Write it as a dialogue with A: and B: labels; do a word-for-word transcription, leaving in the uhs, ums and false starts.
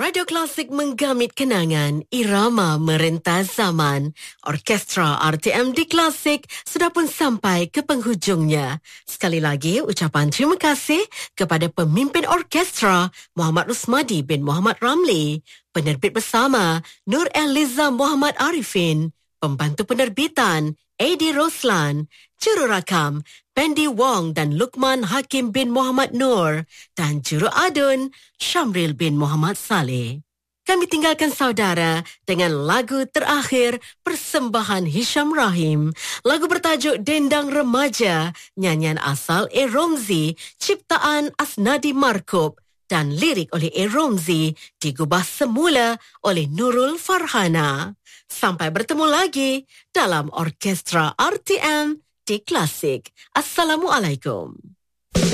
A: Radio Klasik menggamit kenangan, irama merentas zaman. Orkestra R T M di Klasik sudah pun sampai ke penghujungnya. Sekali lagi ucapan terima kasih kepada pemimpin orkestra Muhammad Rusmadi bin Muhammad Ramli, penerbit bersama Nur Eliza Muhammad Arifin, pembantu penerbitan Adi Roslan, jururakam Pendi Wong dan Lukman Hakim bin Muhammad Nur dan juru adun Syamril bin Muhammad Saleh. Kami tinggalkan saudara dengan lagu terakhir persembahan Hisham Rahim. Lagu bertajuk Dendang Remaja, nyanyian asal A. Romzi, ciptaan Asnadi Markub dan lirik oleh A. Romzi, digubah semula oleh Nurul Farhana. Sampai bertemu lagi dalam Orkestra R T M di Klasik. Assalamualaikum.